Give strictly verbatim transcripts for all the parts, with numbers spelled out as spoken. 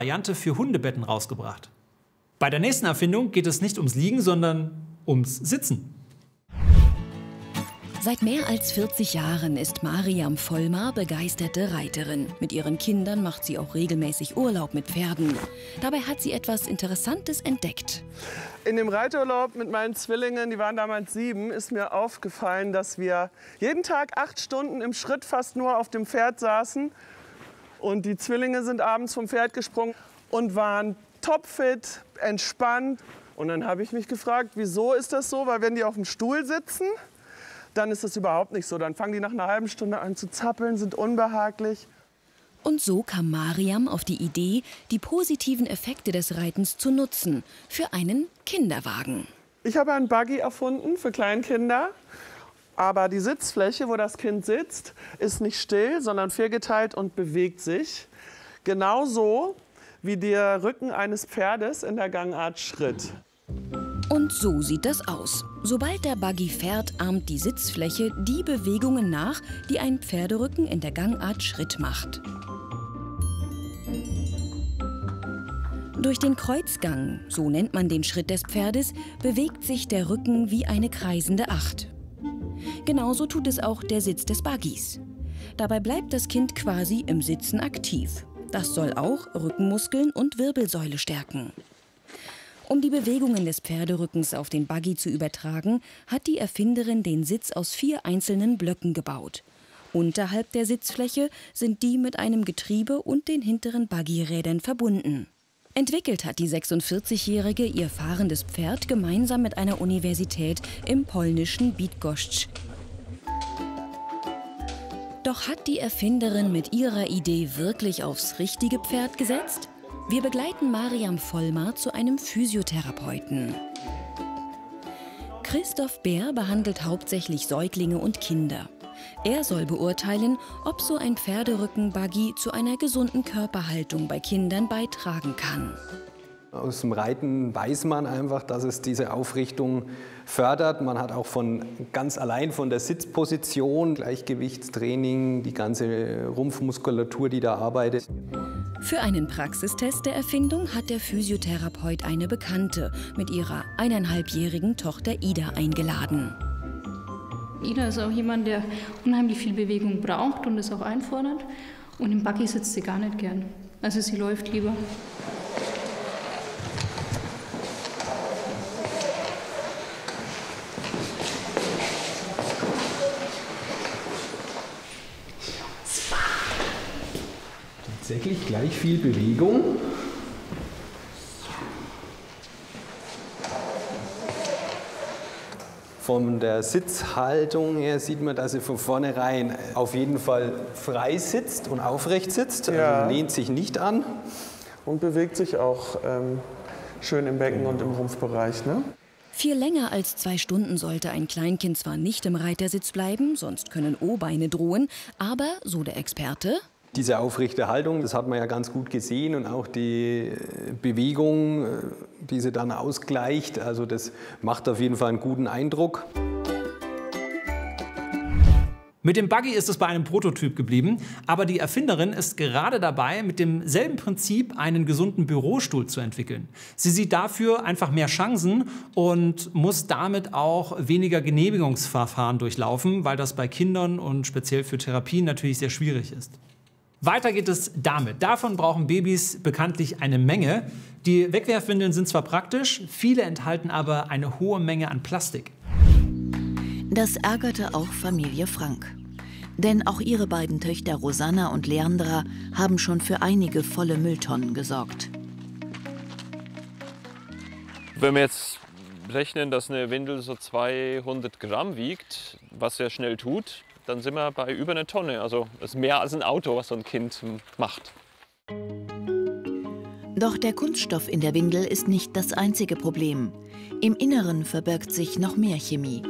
Variante für Hundebetten rausgebracht. Bei der nächsten Erfindung geht es nicht ums Liegen, sondern ums Sitzen. Seit mehr als vierzig Jahren ist Mariam Vollmar begeisterte Reiterin. Mit ihren Kindern macht sie auch regelmäßig Urlaub mit Pferden. Dabei hat sie etwas Interessantes entdeckt. In dem Reiturlaub mit meinen Zwillingen, die waren damals sieben, ist mir aufgefallen, dass wir jeden Tag acht Stunden im Schritt fast nur auf dem Pferd saßen. Und die Zwillinge sind abends vom Pferd gesprungen und waren topfit, entspannt. Und dann habe ich mich gefragt, wieso ist das so? Weil wenn die auf dem Stuhl sitzen, dann ist das überhaupt nicht so. Dann fangen die nach einer halben Stunde an zu zappeln, sind unbehaglich. Und so kam Mariam auf die Idee, die positiven Effekte des Reitens zu nutzen für einen Kinderwagen. Ich habe einen Buggy erfunden für Kleinkinder. Aber die Sitzfläche, wo das Kind sitzt, ist nicht still, sondern viergeteilt und bewegt sich. Genauso wie der Rücken eines Pferdes in der Gangart Schritt. Und so sieht das aus. Sobald der Buggy fährt, ahmt die Sitzfläche die Bewegungen nach, die ein Pferderücken in der Gangart Schritt macht. Durch den Kreuzgang, so nennt man den Schritt des Pferdes, bewegt sich der Rücken wie eine kreisende Acht. Genauso tut es auch der Sitz des Buggys. Dabei bleibt das Kind quasi im Sitzen aktiv. Das soll auch Rückenmuskeln und Wirbelsäule stärken. Um die Bewegungen des Pferderückens auf den Buggy zu übertragen, hat die Erfinderin den Sitz aus vier einzelnen Blöcken gebaut. Unterhalb der Sitzfläche sind die mit einem Getriebe und den hinteren Buggyrädern verbunden. Entwickelt hat die sechsundvierzigjährige ihr fahrendes Pferd gemeinsam mit einer Universität im polnischen Bydgoszcz. Doch hat die Erfinderin mit ihrer Idee wirklich aufs richtige Pferd gesetzt? Wir begleiten Mariam Vollmar zu einem Physiotherapeuten. Christoph Bär behandelt hauptsächlich Säuglinge und Kinder. Er soll beurteilen, ob so ein Pferderücken-Buggy zu einer gesunden Körperhaltung bei Kindern beitragen kann. Aus dem Reiten weiß man einfach, dass es diese Aufrichtung fördert. Man hat auch von ganz allein von der Sitzposition, Gleichgewichtstraining, die ganze Rumpfmuskulatur, die da arbeitet. Für einen Praxistest der Erfindung hat der Physiotherapeut eine Bekannte mit ihrer eineinhalbjährigen Tochter Ida eingeladen. Ida ist auch jemand, der unheimlich viel Bewegung braucht und es auch einfordert. Und im Buggy sitzt sie gar nicht gern. Also sie läuft lieber. Tatsächlich gleich viel Bewegung. Von der Sitzhaltung her sieht man, dass sie von vornherein auf jeden Fall frei sitzt und aufrecht sitzt. Ja. Also lehnt sich nicht an. Und bewegt sich auch ähm, schön im Becken und im Rumpfbereich, ne? Viel länger als zwei Stunden sollte ein Kleinkind zwar nicht im Reitersitz bleiben, sonst können O-Beine drohen, aber, so der Experte, diese aufrechte Haltung, das hat man ja ganz gut gesehen und auch die Bewegung, die sie dann ausgleicht, also das macht auf jeden Fall einen guten Eindruck. Mit dem Buggy ist es bei einem Prototyp geblieben, aber die Erfinderin ist gerade dabei, mit demselben Prinzip einen gesunden Bürostuhl zu entwickeln. Sie sieht dafür einfach mehr Chancen und muss damit auch weniger Genehmigungsverfahren durchlaufen, weil das bei Kindern und speziell für Therapien natürlich sehr schwierig ist. Weiter geht es damit. Davon brauchen Babys bekanntlich eine Menge. Die Wegwerfwindeln sind zwar praktisch, viele enthalten aber eine hohe Menge an Plastik. Das ärgerte auch Familie Frank. Denn auch ihre beiden Töchter Rosanna und Leandra haben schon für einige volle Mülltonnen gesorgt. Wenn wir jetzt rechnen, dass eine Windel so zweihundert Gramm wiegt, was sehr schnell tut, dann sind wir bei über einer Tonne. Also das ist mehr als ein Auto, was so ein Kind macht. Doch der Kunststoff in der Windel ist nicht das einzige Problem. Im Inneren verbirgt sich noch mehr Chemie.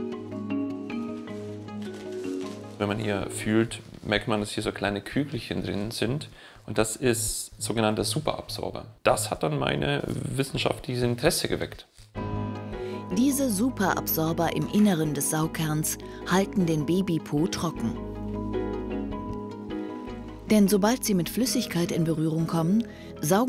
Wenn man hier fühlt, merkt man, dass hier so kleine Kügelchen drin sind. Und das ist sogenannter Superabsorber. Das hat dann meine wissenschaftliche Interesse geweckt. Diese Superabsorber im Inneren des Saukerns halten den Babypo trocken. Denn sobald sie mit Flüssigkeit in Berührung kommen, saugen